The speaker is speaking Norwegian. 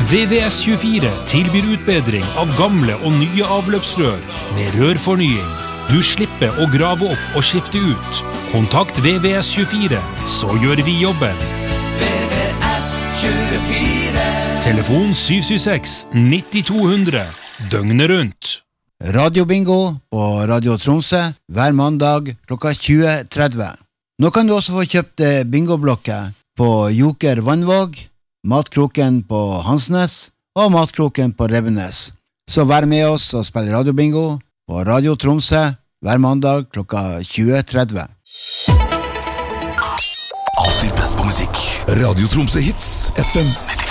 VVS24 tilbyr utbedring av gamle og nye avløpsrør med rørfornying. Du slipper å grave opp og skifte ut. Kontakt VVS24, så gjør vi jobben. VVS24. Telefon 776-9200, døgnet rundt. Radio Bingo på Radio Tromsø hver mandag klokka 20.30. Nå kan du også få kjøpt bingoblokker på Joker Vannvåg, Matkroken på Hansnes og Matkroken på Revenes. Så vær med oss og spill Radio Bingo på Radio Tromsø hver mandag klokka 20.30. Alltid best på musikk. Radio Tromsø Hits FM 90.